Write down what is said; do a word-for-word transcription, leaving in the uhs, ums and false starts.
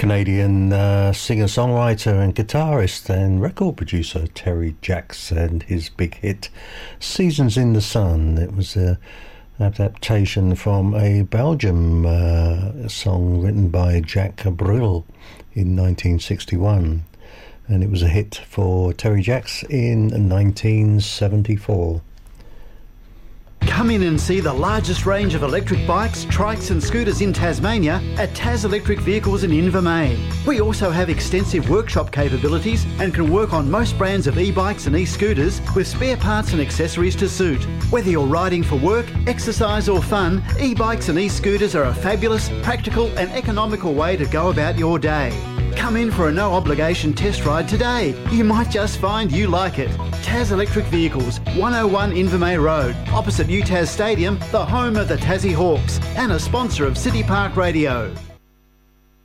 Canadian uh, singer-songwriter and guitarist and record producer Terry Jacks and his big hit Seasons in the Sun. It was an adaptation from a Belgium uh, song written by Jacques Brel in nineteen sixty-one, and it was a hit for Terry Jacks in nineteen seventy-four. Come in and see the largest range of electric bikes, trikes and scooters in Tasmania at Tas Electric Vehicles in Invermain. We also have extensive workshop capabilities and can work on most brands of e-bikes and e-scooters with spare parts and accessories to suit. Whether you're riding for work, exercise or fun, e-bikes and e-scooters are a fabulous, practical and economical way to go about your day. Come in for a no-obligation test ride today. You might just find you like it. Tas Electric Vehicles, one oh one Invermay Road, opposite U T A S Stadium, the home of the Tassie Hawks, and a sponsor of City Park Radio.